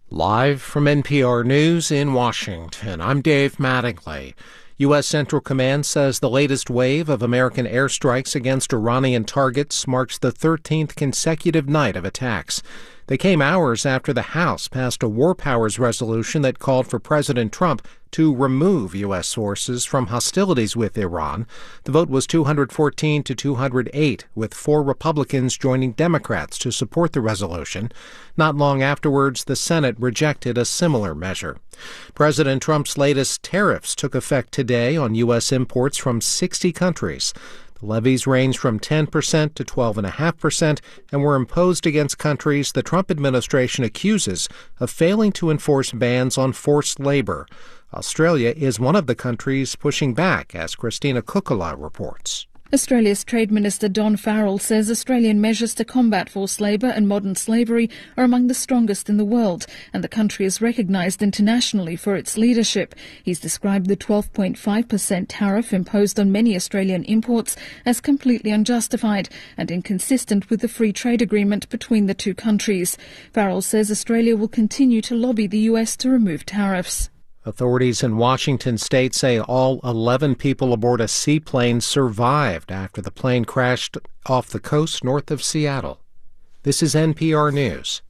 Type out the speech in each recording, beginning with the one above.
Live from NPR News in Washington, I'm Dave Mattingly. U.S. Central Command says the latest wave of American airstrikes against Iranian targets marks the 13th consecutive night of attacks. They came hours after the House passed a war powers resolution that called for President Trump to remove U.S. forces from hostilities with Iran. The vote was 214 to 208, with 4 Republicans joining Democrats to support the resolution. Not long afterwards, the Senate rejected a similar measure. President Trump's latest tariffs took effect today on U.S. imports from 60 countries. The levies range from 10% to 12.5% and were imposed against countries the Trump administration accuses of failing to enforce bans on forced labor. Australia is one of the countries pushing back, as Christina Kukula reports. Australia's Trade Minister Don Farrell says Australian measures to combat forced labour and modern slavery are among the strongest in the world, and the country is recognised internationally for its leadership. He's described the 12.5% tariff imposed on many Australian imports as completely unjustified and inconsistent with the free trade agreement between the two countries. Farrell says Australia will continue to lobby the US to remove tariffs. Authorities in Washington state say all 11 people aboard a seaplane survived after the plane crashed off the coast north of Seattle. This is NPR News.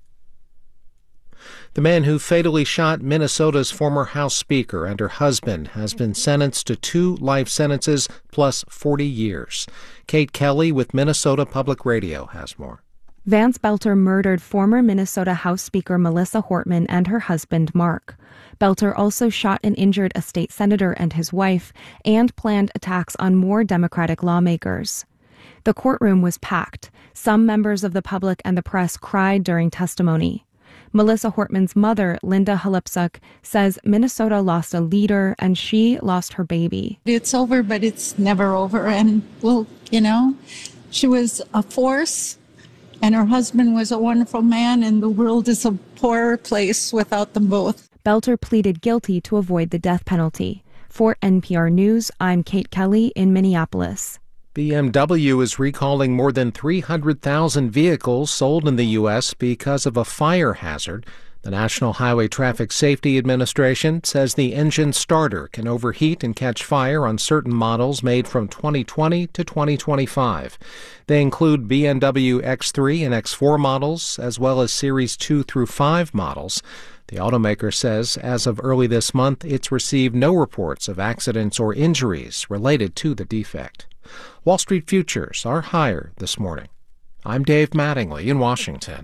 The man who fatally shot Minnesota's former House Speaker and her husband has been sentenced to 2 life sentences plus 40 years. Kate Kelly with Minnesota Public Radio has more. Vance Belter murdered former Minnesota House Speaker Melissa Hortman and her husband, Mark. Belter also shot and injured a state senator and his wife and planned attacks on more Democratic lawmakers. The courtroom was packed. Some members of the public and the press cried during testimony. Melissa Hortman's mother, Linda Halipsuk, says Minnesota lost a leader and she lost her baby. It's over, but it's never over. And, well, she was a force. And her husband was a wonderful man, and the world is a poorer place without them both. Belter pleaded guilty to avoid the death penalty. For NPR News, I'm Kate Kelly in Minneapolis. BMW is recalling more than 300,000 vehicles sold in the U.S. because of a fire hazard. The National Highway Traffic Safety Administration says the engine starter can overheat and catch fire on certain models made from 2020 to 2025. They include BMW X3 and X4 models, as well as Series 2 through 5 models. The automaker says as of early this month, it's received no reports of accidents or injuries related to the defect. Wall Street futures are higher this morning. I'm Dave Mattingly in Washington.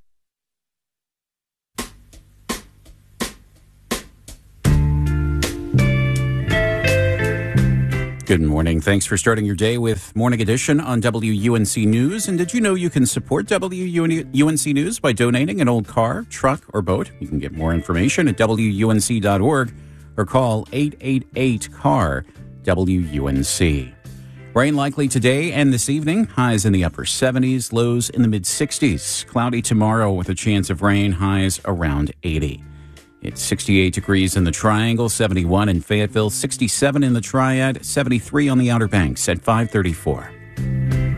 Good morning. Thanks for starting your day with Morning Edition on WUNC News. And did you know you can support WUNC News by donating an old car, truck, or boat? You can get more information at WUNC.org or call 888-CAR-WUNC. Rain likely today and this evening. Highs in the upper 70s, lows in the mid-60s. Cloudy tomorrow with a chance of rain, highs around 80. It's 68 degrees in the Triangle, 71 in Fayetteville, 67 in the Triad, 73 on the Outer Banks at 5:34.